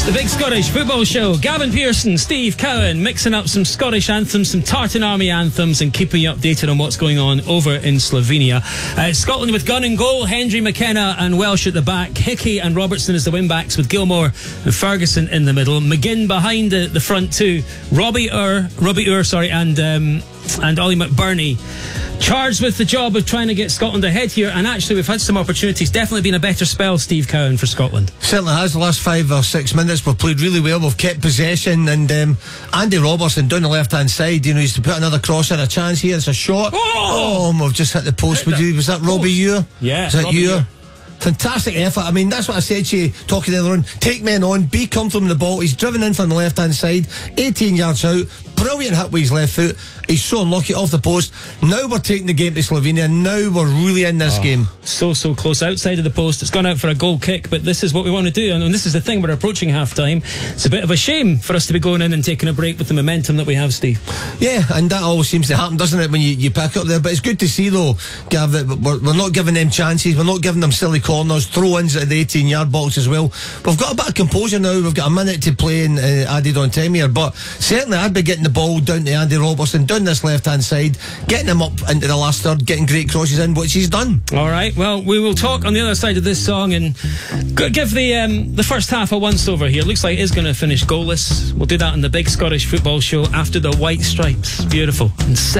It's the Big Scottish Football Show. Gavin Pearson, Steve Cowan, mixing up some Scottish anthems, some Tartan Army anthems, and keeping you updated on what's going on over in Slovenia. Scotland with Gunn and goal, Hendry McKenna and Welsh at the back, Hickey and Robertson as the wing-backs with Gilmore and Ferguson in the middle, McGinn behind the front two, Robbie Ure, and Ollie McBurney. Charged with the job of trying to get Scotland ahead here, and actually we've had some opportunities. Definitely been a better spell, Steve Cowan, for Scotland. Certainly has. The last 5 or 6 minutes we've played really well. We've kept possession, and Andy Robertson down the left hand side, he's to put another cross in. A chance here, it's a shot. We've just hit the post. Was that Robbie Ure? Yeah, is that Ure? Fantastic effort. I mean, that's what I said to you talking earlier on. Take men on, be comfortable in the ball. He's driven in from the left hand side, 18 yards out, brilliant hit with his left foot. He's so unlucky off the post. Now we're taking the game to Slovenia. Now we're really in this game. So close outside of the post. It's gone out for a goal kick, but this is what we want to do, and this is the thing. We're approaching half time. It's a bit of a shame for us to be going in and taking a break with the momentum that we have, Steve. Yeah, and that always seems to happen, doesn't it, when you pick up there. But it's good to see, though, Gav, that we're not giving them chances. We're not giving them silly corners, throw-ins at the 18-yard box as well. We've got a bit of composure now. We've got a minute to play and added on time here, but certainly I'd be getting the ball down to Andy Robertson, down this left-hand side, getting him up into the last third, getting great crosses in, which he's done. All right, well, we will talk on the other side of this song and give the first half a once-over here. Looks like it is going to finish goalless. We'll do that on the Big Scottish Football Show after the White Stripes. Beautiful. And